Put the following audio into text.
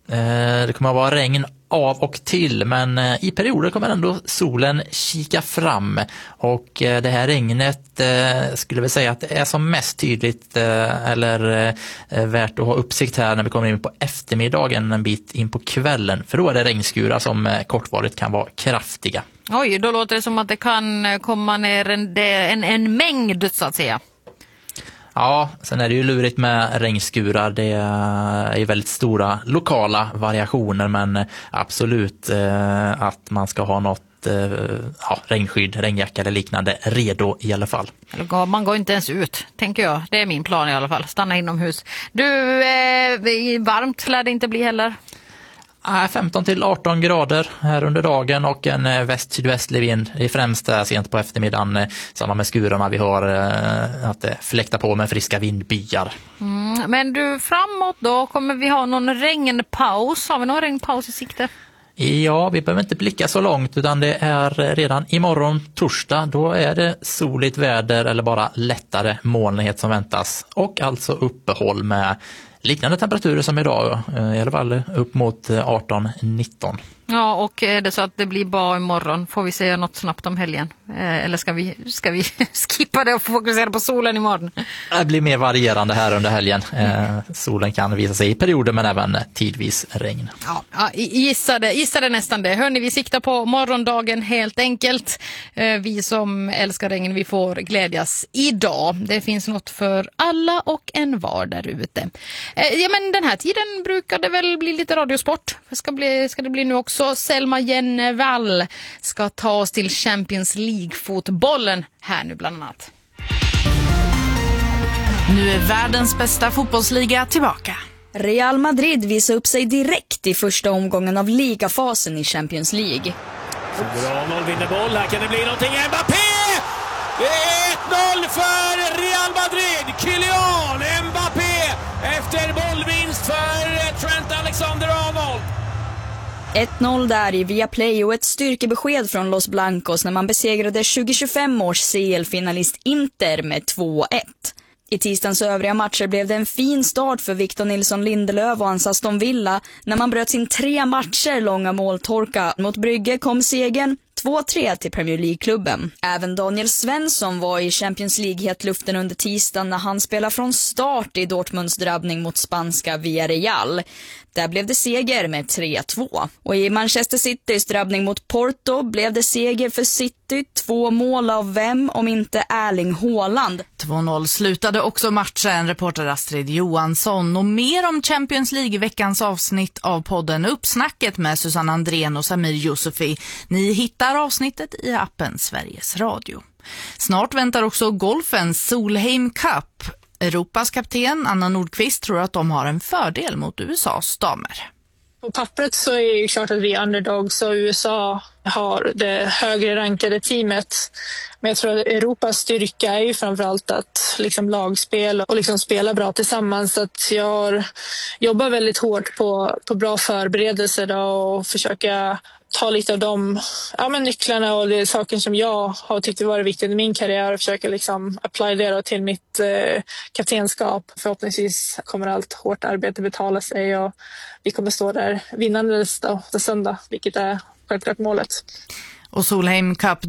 Det kommer att vara regn av och till, men i perioder kommer ändå solen kika fram, och det här regnet skulle vi säga att det är som mest tydligt eller värt att ha uppsikt här när vi kommer in på eftermiddagen en bit in på kvällen, för då är det regnskurar som kortvarigt kan vara kraftiga. Oj, då låter det som att det kan komma ner en mängd så att säga. Ja, sen är det ju lurigt med regnskurar. Det är väldigt stora lokala variationer, men absolut att man ska ha något regnskydd, regnjacka eller liknande redo i alla fall. Man går inte ens ut, tänker jag. Det är min plan i alla fall. Stanna inomhus. Du, varmt lär det inte bli heller. 15 till 18 grader här under dagen och en väst-sydvästlig vind i främsta sent på eftermiddagen, samma med skurarna vi har, att det fläktar på med friska vindbyar. Men du, framåt då kommer vi ha någon regnpaus. Har vi någon regnpaus i sikte? Ja, vi behöver inte blicka så långt, utan det är redan imorgon torsdag. Då är det soligt väder eller bara lättare molnighet som väntas, och alltså uppehåll med liknande temperaturer som idag, i alla fall upp mot 18-19. Ja, och är det så att det blir bra imorgon, får vi säga något snabbt om helgen? Eller ska vi skippa det och fokusera på solen imorgon? Det blir mer varierande här under helgen. Solen kan visa sig i perioder, men även tidvis regn. Ja, gissade nästan det. Hörrni, vi siktar på morgondagen helt enkelt. Vi som älskar regn, vi får glädjas idag. Det finns något för alla och en var där ute. Ja, men den här tiden brukar det väl bli lite radiosport. Ska det bli nu också. Selma Jennevall ska ta oss till Champions League-fotbollen här nu bland annat. Nu är världens bästa fotbollsliga tillbaka. Real Madrid visar upp sig direkt i första omgången av ligafasen i Champions League. Arnold vinner boll, här kan det bli någonting. Mbappé! Det är 1-0 för Real Madrid. Kylian Mbappé efter bollvinst för Trent Alexander-Arnold. 1-0 där i Viaplay och ett styrkebesked från Los Blancos när man besegrade 2025 års CL-finalist Inter med 2-1. I tisdagens övriga matcher blev det en fin start för Victor Nilsson Lindelöf och hans Aston Villa när man bröt sin 3 matcher långa måltorka. Mot Brygge kom segern 2-3 till Premier League-klubben. Även Daniel Svensson var i Champions League-hetluften under tisdagen när han spelade från start i Dortmunds drabbning mot spanska Villarreal. Där blev det seger med 3-2. Och i Manchester Citys drabbning mot Porto blev det seger för City, 2 mål av vem om inte Erling Haaland. 2-0 slutade också matchen, reporter Astrid Johansson. Och mer om Champions League i veckans avsnitt av podden Uppsnacket med Susanne Andrén och Samir Yusufi. Ni hittar avsnittet i appen Sveriges Radio. Snart väntar också golfens Solheim Cup. Europas kapten Anna Nordqvist tror att de har en fördel mot USAs damer. På pappret så är det ju klart att vi är underdogs, så USA har det högre rankade teamet. Men jag tror att Europas styrka är ju framförallt att liksom lagspel och liksom spela bra tillsammans. Så att jag jobbar väldigt hårt på bra förberedelser då och försöka ta lite av de nycklarna och det saker som jag har tyckt varit viktigt i min karriär och försöka liksom apply det då till mitt kaptenskap. Förhoppningsvis kommer allt hårt arbete betala sig och vi kommer stå där vinnandes då, söndag, vilket är självklart målet. Och Solheim Cup